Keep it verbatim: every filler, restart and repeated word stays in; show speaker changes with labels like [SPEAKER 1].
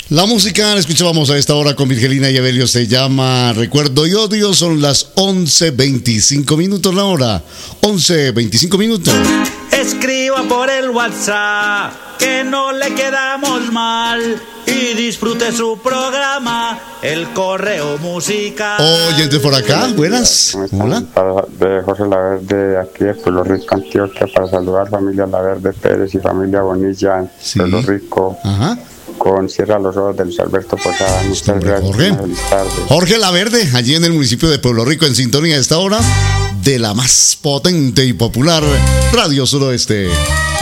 [SPEAKER 1] La música la escuchábamos a esta hora con Virgelina y Evelio, se llama Recuerdo y Odio. Son las once veinticinco minutos la hora. once veinticinco minutos.
[SPEAKER 2] Escriba por el WhatsApp que no le quedamos mal y disfrute su programa, el correo musical.
[SPEAKER 1] Oyentes por acá, buenas. Hola.
[SPEAKER 3] De José Laverde, aquí de Pueblo Rico, Antioquia, para saludar familia Laverde Pérez y familia Bonilla en
[SPEAKER 1] Sí.
[SPEAKER 3] Pueblo Rico.
[SPEAKER 1] Ajá.
[SPEAKER 3] Con Cierra los Ojos de Luis Alberto Posada. Muchas
[SPEAKER 1] Hombre,
[SPEAKER 3] gracias.
[SPEAKER 1] Jorge.
[SPEAKER 3] Feliz tarde.
[SPEAKER 1] Jorge Laverde, allí en el municipio de Pueblo Rico, en sintonía a esta hora de la más potente y popular Radio Suroeste.